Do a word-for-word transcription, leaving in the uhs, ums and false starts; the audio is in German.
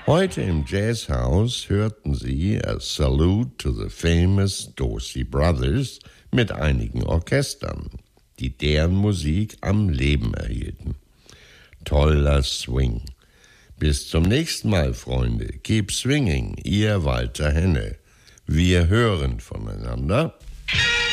Heute im Jazzhaus hörten Sie A Salute to the Famous Dorsey Brothers mit einigen Orchestern, die deren Musik am Leben erhielten. Toller Swing. Bis zum nächsten Mal, Freunde. Keep swinging, Ihr Walter Henne. Wir hören voneinander.